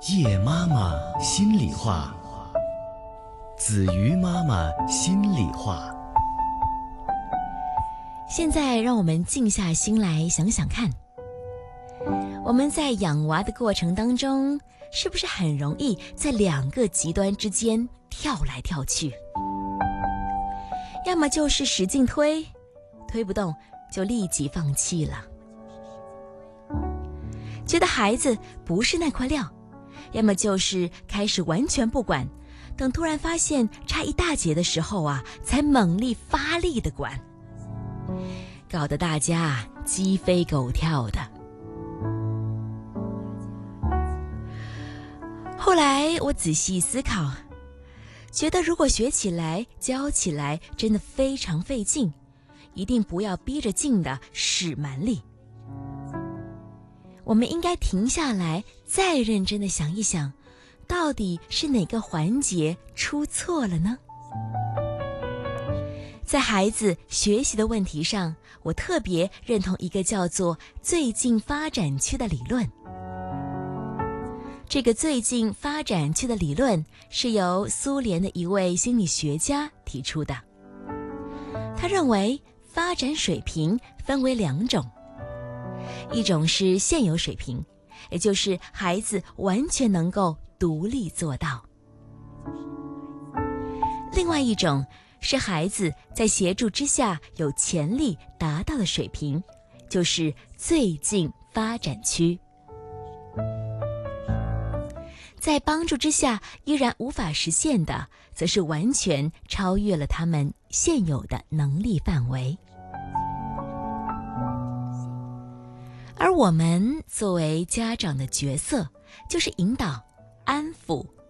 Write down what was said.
叶妈妈心里话，子瑜妈妈心里话。 现在让我们静下心来想想看，我们在养娃的过程当中，是不是很容易在两个极端之间跳来跳去？要么就是使劲推，推不动就立即放弃了，觉得孩子不是那块料；要么就是开始完全不管，等突然发现差一大截的时候才猛力发力的管，搞得大家鸡飞狗跳的。后来我仔细思考，觉得如果学起来教起来真的非常费劲，一定不要逼着劲的使蛮力。我们应该停下来，再认真的想一想，到底是哪个环节出错了呢？在孩子学习的问题上，我特别认同一个叫做最近发展区的理论。这个最近发展区的理论是由苏联的一位心理学家提出的。他认为发展水平分为两种，一种是现有水平，也就是孩子完全能够独立做到；另外一种是孩子在协助之下有潜力达到的水平，就是最近发展区。在帮助之下依然无法实现的，则是完全超越了他们现有的能力范围。而我们作为家长的角色，就是引导、安抚